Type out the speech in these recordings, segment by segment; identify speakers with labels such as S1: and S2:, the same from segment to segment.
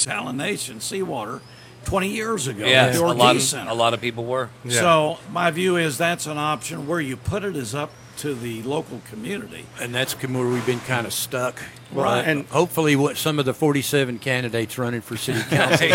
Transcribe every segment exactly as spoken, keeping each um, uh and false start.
S1: desalination seawater twenty years ago.
S2: Yeah,
S1: at
S2: a
S1: the
S2: lot,
S1: Ortiz
S2: of,
S1: Center.
S2: a lot of people were.
S3: Yeah.
S1: So my view is that's an option. Where you put it is up to the local community.
S4: And that's where we've been kind of stuck.
S1: Well, Right.
S4: And hopefully what some of the forty-seven candidates running for city council.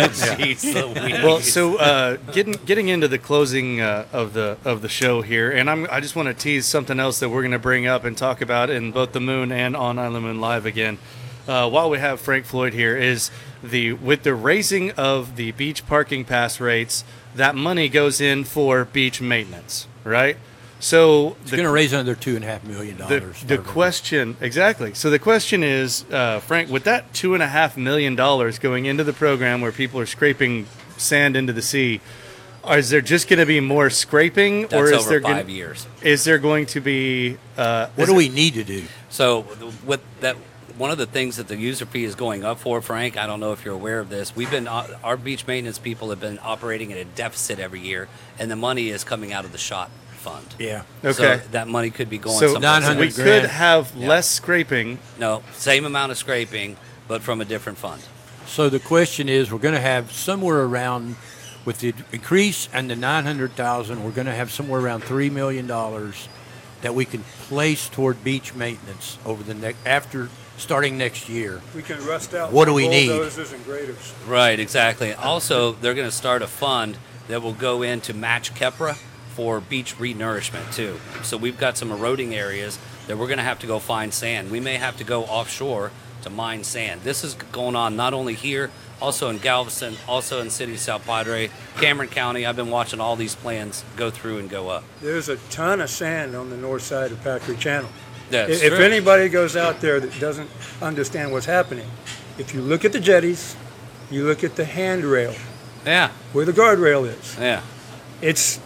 S2: yeah.
S3: Well, so uh, getting getting into the closing uh, of the of the show here, and I'm I just want to tease something else that we're going to bring up and talk about in both the Moon and on Island Moon Live again. Uh, while we have Frank Floyd here, is the with the raising of the beach parking pass rates, that money goes in for beach maintenance, right? So
S4: It's going to raise another two and a half million
S3: the,
S4: dollars.
S3: the question exactly. So the question is, uh, Frank, with that two and a half million dollars going into the program where people are scraping sand into the sea, is there just going to be more scraping,
S2: That's
S3: or is
S2: over
S3: there
S2: five
S3: gonna,
S2: years.
S3: is there going to be? Uh,
S4: What
S3: is
S4: do
S3: it-
S4: we need to do?
S2: So with that, one of the things that the user fee is going up for, Frank, I don't know if you're aware of this. We've been uh, our beach maintenance people have been operating at a deficit every year, and the money is coming out of the SHOT fund.
S4: Yeah.
S3: Okay.
S2: So that money could be going
S3: So
S2: someplace
S4: nine
S3: we
S4: hundred
S2: else.
S3: could
S4: grand.
S3: have
S2: Yeah.
S3: less scraping.
S2: No, same amount of scraping, but from a different fund.
S4: So the question is, we're going to have somewhere around, with the increase and the nine hundred thousand, we're going to have somewhere around three million dollars that we can place toward beach maintenance over the next after starting next year.
S5: We can rust out
S4: What do we need?
S5: bulldozers and graders.
S2: Right, exactly. Also, they're going to start a fund that will go in to match Kepra for beach renourishment too. So we've got some eroding areas that we're going to have to go find sand. We may have to go offshore to mine sand. This is going on not only here, also in Galveston, also in City of South Padre, Cameron County. I've been watching all these plans go through and go up.
S5: There's a ton of sand on the north side of Packery Channel.
S2: That's
S5: if
S2: true.
S5: anybody goes out there that doesn't understand what's happening, if you look at the jetties, you look at the handrail,
S2: Yeah,
S5: where the guardrail is,
S2: yeah.
S5: it's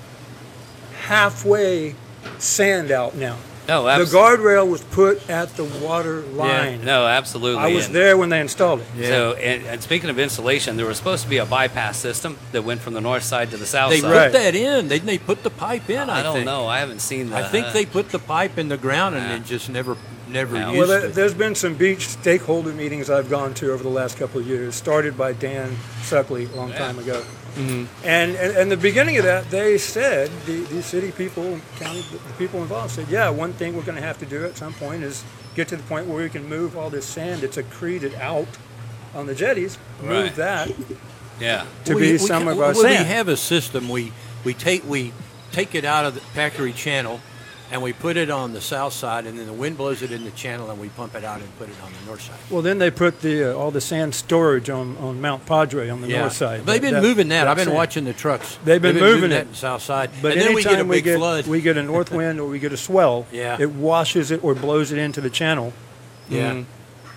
S5: halfway sand out now.
S2: No,
S5: The
S2: abs-
S5: guardrail was put at the water line.
S2: no, absolutely.
S5: I was
S2: And-
S5: there when they installed it.
S2: So, and, and speaking of installation, there was supposed to be a bypass system that went from the north side to the south
S4: They
S2: side.
S4: put
S5: Right.
S4: that in. They they put the pipe in. I,
S2: I don't
S4: think.
S2: know. I haven't seen the.
S4: I think they put the pipe in the ground and
S2: Yeah.
S4: then just never never
S2: Yeah.
S4: used
S5: Well, there,
S4: it.
S5: there's been some beach stakeholder meetings I've gone to over the last couple of years, started by Dan Suckley a long
S2: Yeah.
S5: time ago. And, and and the beginning of that, they said, the, the city people, county the people involved said, yeah, one thing we're going to have to do at some point is get to the point where we can move all this sand that's accreted out on the jetties, move
S2: Right.
S5: that
S2: Yeah.
S5: to
S4: We-
S5: be
S4: we
S5: some
S4: ca-
S5: of our
S4: well,
S5: sand.
S4: We have a system. We we take we take it out of the Packery Channel, and we put it on the south side, and then the wind blows it in the channel, and we pump it out and put it on the north side.
S5: Well, then they put the uh, all the sand storage on, on Mount Padre on the north side.
S4: They've been
S5: That-
S4: moving that. I've been
S5: sand.
S4: watching the trucks.
S5: They've been moving
S4: that
S5: it.
S4: on the south side.
S5: But
S4: and then we
S5: anytime
S4: get a
S5: we
S4: big
S5: get,
S4: flood.
S5: we get a north wind or we get a swell,
S4: Yeah.
S5: it washes it or blows it into the channel.
S4: yeah.
S3: Mm.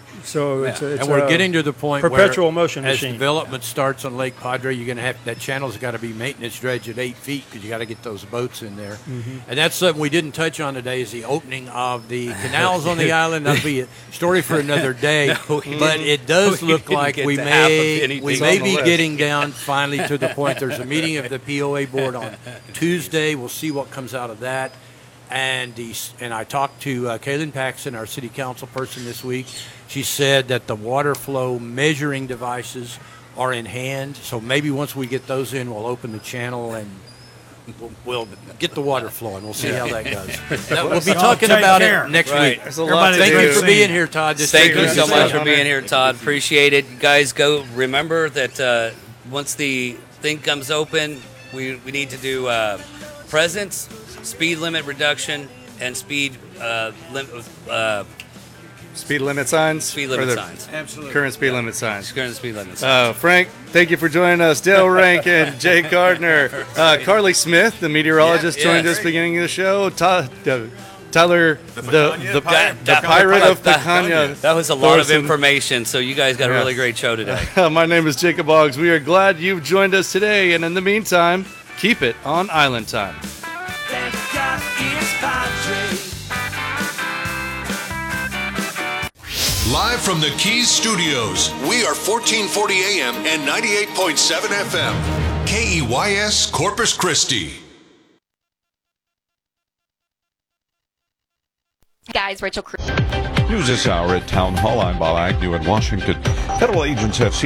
S5: So it's, a, it's
S4: and we're
S5: a
S4: getting to the point
S5: perpetual
S4: where
S5: motion
S4: as
S5: machine.
S4: development starts on Lake Padre, you're going to have that channel's got to be maintenance dredged at eight feet because you got to get those boats in there.
S5: Mm-hmm.
S4: And that's something we didn't touch on today is the opening of the canals on the island. That'll be a story for another day.
S2: No, we
S4: but
S2: didn't-
S4: it does
S2: we
S4: look
S2: didn't
S4: like
S2: get
S4: we
S2: to half of
S4: may
S2: anything
S4: we
S2: on
S4: may
S3: the
S4: be
S3: list.
S4: getting down finally to the point. There's a meeting of the P O A board on Tuesday. We'll see what comes out of that. And the, and I talked to uh, Kaylin Paxson, our city council person this week. She said that the water flow measuring devices are in hand. So maybe once we get those in, we'll open the channel and we'll, we'll get the water flowing. We'll see how that goes. That- we'll be
S1: Y'all
S4: talking
S1: take
S4: about
S1: care.
S4: it next
S2: Right.
S4: week.
S3: There's a lot to
S4: Thank
S3: do.
S4: you for being here, Todd. This
S2: Thank
S4: is-
S2: you so
S3: Thank
S2: much
S3: you.
S2: for being here, Todd. Appreciate it. You guys go. Remember that uh, once the thing comes open, we, we need to do uh, presence, speed limit reduction, and speed uh, lim- uh,
S3: Speed limit signs.
S2: speed
S3: Or
S2: limit
S3: the
S2: signs.
S1: Absolutely.
S3: Current speed limit signs.
S2: Current speed limit signs.
S3: Uh, Frank, thank you for joining us. Dale Rankin, Jake Gardner, uh, Carly Smith, the meteorologist,
S2: Yeah,
S3: joined
S2: yeah.
S3: us beginning of the show. Ta- uh, Tyler, the the,
S6: Picanha
S3: the,
S6: pirate.
S3: the
S2: That-
S3: pirate of
S2: that-
S3: Picanha.
S2: That was a lot of
S3: Thorson.
S2: information, so you guys got a
S3: Yeah.
S2: really great show today.
S3: My name is Jacob Boggs. We are glad you've joined us today, and in the meantime, keep it on Island Time.
S7: Live from the Keys Studios, we are fourteen forty A M and ninety-eight point seven F M. K E Y S Corpus Christi.
S8: Guys, Rachel Cruz.
S9: News this hour at Town Hall. I'm Bob Agnew in Washington. Federal agents have